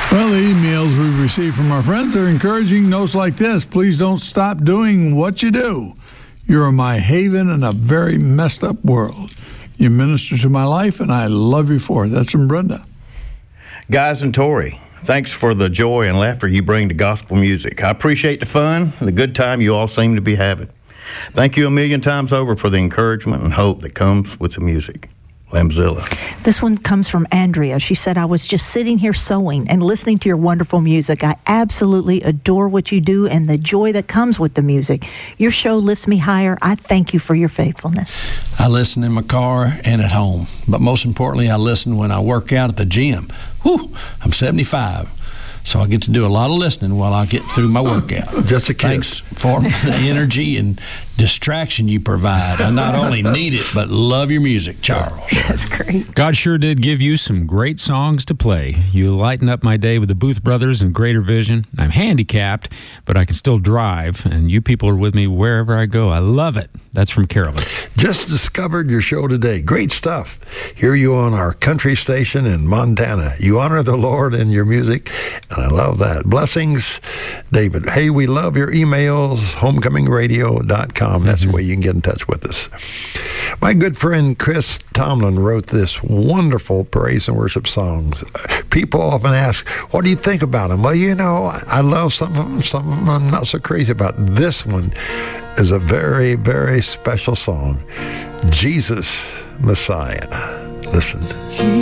Well, the emails we receive from our friends are encouraging notes like this. Please don't stop doing what you do. You're my haven in a very messed up world. You minister to my life, and I love you for it. That's from Brenda. Guys and Tori, thanks for the joy and laughter you bring to gospel music. I appreciate the fun and the good time you all seem to be having. Thank you a million times over for the encouragement and hope that comes with the music. Lamzilla. This one comes from Andrea. She said, I was just sitting here sewing and listening to your wonderful music. I absolutely adore what you do and the joy that comes with the music. Your show lifts me higher. I thank you for your faithfulness. I listen in my car and at home, but most importantly, I listen when I work out at the gym. Whew, I'm 75. So I get to do a lot of listening while I get through my workout. Just a kid. Thanks for the energy and distraction you provide. I not only need it, but love your music, Charles. That's great. God sure did give you some great songs to play. You lighten up my day with the Booth Brothers and Greater Vision. I'm handicapped, but I can still drive, and you people are with me wherever I go. I love it. That's from Carolyn. Just discovered your show today. Great stuff. Hear you on our country station in Montana. You honor the Lord in your music, and I love that. Blessings, David. Hey, we love your emails, homecomingradio.com. That's the way you can get in touch with us. My good friend Chris Tomlin wrote this wonderful praise and worship songs. People often ask, what do you think about them? Well, you know, I love some of them I'm not so crazy about. This one is a very, very special song, Jesus Messiah. Listen.